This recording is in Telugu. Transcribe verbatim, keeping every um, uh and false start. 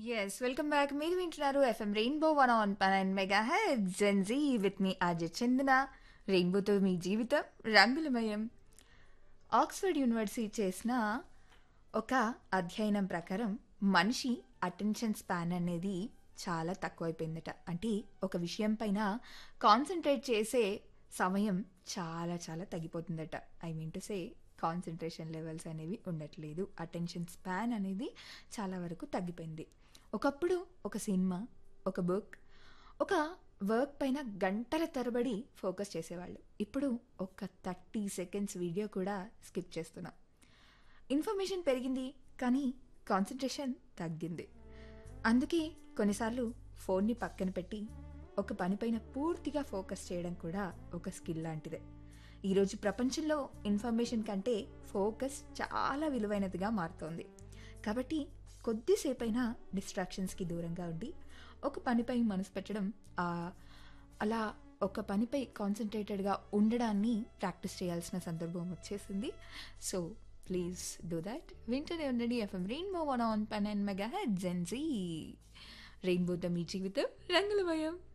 యెస్. Welcome back. మీరు వింటున్నారు FM rainbow one on nine mega head Gen Z with me Ajay చందన. రెయిన్బోతో మీ జీవితం రంగులమయం. ఆక్స్ఫర్డ్ యూనివర్సిటీ చేసిన ఒక అధ్యయనం ప్రకారం మనిషి అటెన్షన్ స్పాన్ అనేది చాలా తక్కువైపోయిందట. అంటే ఒక విషయం పైన కాన్సన్ట్రేట్ చేసే సమయం చాలా చాలా తగ్గిపోతుందట. I mean to say concentration levels అనేవి ఉండట్లేదు. అటెన్షన్ స్పాన్ అనేది చాలా వరకు తగ్గిపోయింది. ఒకప్పుడు ఒక సినిమా, ఒక బుక్, ఒక వర్క్ పైన గంటల తరబడి ఫోకస్ చేసేవాళ్ళు. ఇప్పుడు ఒక థర్టీ సెకండ్స్ వీడియో కూడా స్కిప్ చేస్తున్నాం. ఇన్ఫర్మేషన్ పెరిగింది కానీ కాన్సన్ట్రేషన్ తగ్గింది. అందుకే కొన్నిసార్లు ఫోన్ని పక్కన పెట్టి ఒక పనిపైన పూర్తిగా ఫోకస్ చేయడం కూడా ఒక స్కిల్ లాంటిదే. ఈరోజు ప్రపంచంలో ఇన్ఫర్మేషన్ కంటే ఫోకస్ చాలా విలువైనదిగా మారుతోంది. కాబట్టి కొద్దిసేపైనా డిస్ట్రాక్షన్స్కి దూరంగా ఉండి ఒక పనిపై మనసు పెట్టడం, అలా ఒక పనిపై కాన్సన్ట్రేటెడ్గా ఉండడాన్ని ప్రాక్టీస్ చేయాల్సిన సందర్భం వచ్చేసింది. So please do that. వింటూనే ఉండండి FM rainbow one on nine mega head Gen Z. రెయిన్బోతో మీ జీవితం రంగులమయం.